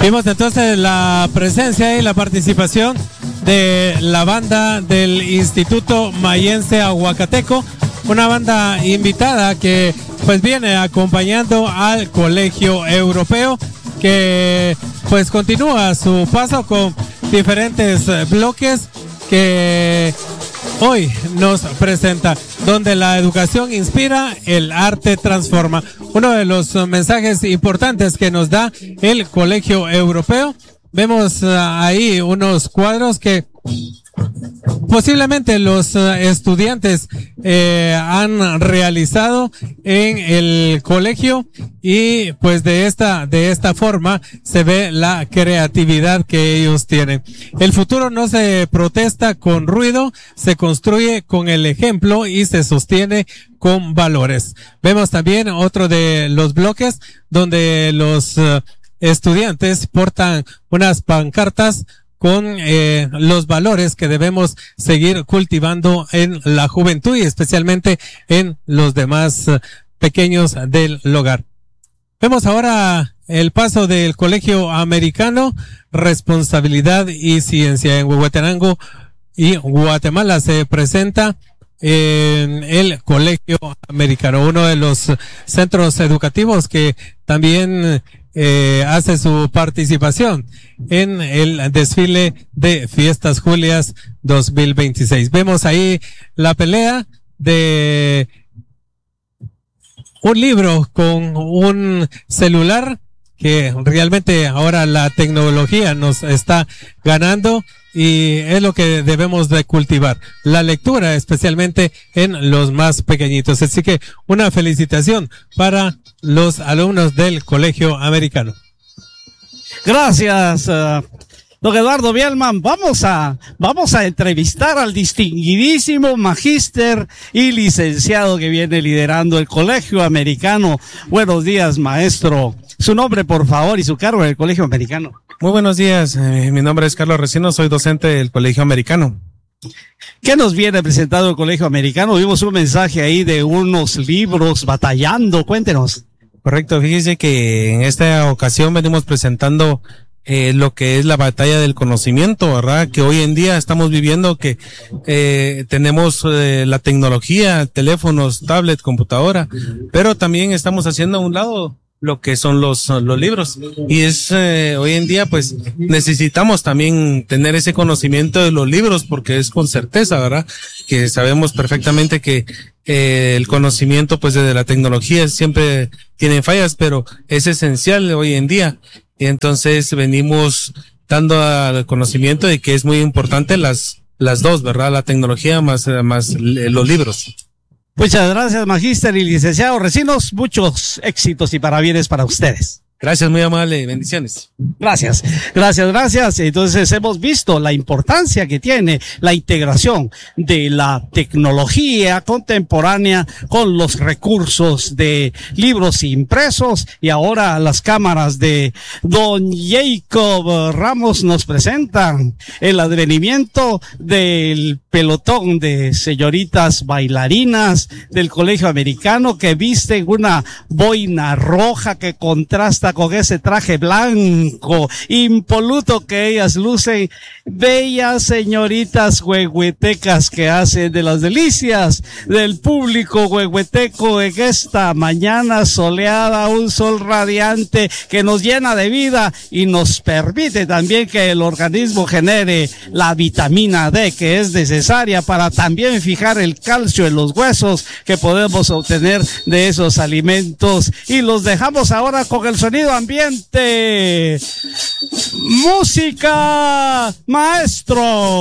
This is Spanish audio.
Vimos entonces la presencia y la participación de la banda del Instituto Mayense Aguacateco, una banda invitada que pues viene acompañando al Colegio Europeo, que pues continúa su paso con diferentes bloques que hoy nos presenta, donde la educación inspira, el arte transforma. Uno de los mensajes importantes que nos da el Colegio Europeo. Vemos ahí unos cuadros que posiblemente los estudiantes han realizado en el colegio, y pues de esta forma se ve la creatividad que ellos tienen. El futuro no se protesta con ruido, se construye con el ejemplo y se sostiene con valores. Vemos también otro de los bloques donde los estudiantes portan unas pancartas con los valores que debemos seguir cultivando en la juventud y especialmente en los demás pequeños del hogar. Vemos ahora el paso del Colegio Americano, Responsabilidad y Ciencia. En Huehuetenango y Guatemala se presenta en el Colegio Americano, uno de los centros educativos que también hace su participación en el desfile de Fiestas Julias 2026. Vemos ahí la pelea de un libro con un celular, que realmente ahora la tecnología nos está ganando y es lo que debemos de cultivar, la lectura, especialmente en los más pequeñitos. Así que una felicitación para los alumnos del Colegio Americano. Gracias, don Eduardo Bielman. Vamos a entrevistar al distinguidísimo magíster y licenciado que viene liderando el Colegio Americano. Buenos días, maestro. Su nombre, por favor, y su cargo en el Colegio Americano. Muy buenos días, mi nombre es Carlos Recino, soy docente del Colegio Americano. ¿Qué nos viene presentado el Colegio Americano? Vimos un mensaje ahí de unos libros batallando, cuéntenos. Correcto, fíjese que en esta ocasión venimos presentando lo que es la batalla del conocimiento, ¿verdad? Que hoy en día estamos viviendo que tenemos la tecnología, teléfonos, tablet, computadora, pero también estamos haciendo a un lado lo que son los libros, y es hoy en día pues necesitamos también tener ese conocimiento de los libros, porque es con certeza, ¿verdad? Que sabemos perfectamente que el conocimiento pues desde la tecnología siempre tiene fallas, pero es esencial hoy en día, y entonces venimos dando al conocimiento de que es muy importante las dos, ¿verdad? La tecnología más los libros. Muchas gracias, magíster y licenciado Recinos. Muchos éxitos y parabienes para ustedes. Gracias, muy amable. Bendiciones. Gracias. Entonces hemos visto la importancia que tiene la integración de la tecnología contemporánea con los recursos de libros impresos, y ahora las cámaras de don Jacob Ramos nos presentan el advenimiento del pelotón de señoritas bailarinas del Colegio Americano que visten una boina roja que contrasta con ese traje blanco impoluto que ellas lucen. Bellas señoritas huehuetecas que hacen de las delicias del público huehueteco en esta mañana soleada, un sol radiante que nos llena de vida y nos permite también que el organismo genere la vitamina D que es necesaria para también fijar el calcio en los huesos que podemos obtener de esos alimentos. Y los dejamos ahora con el sonido ambiente. Música, maestro.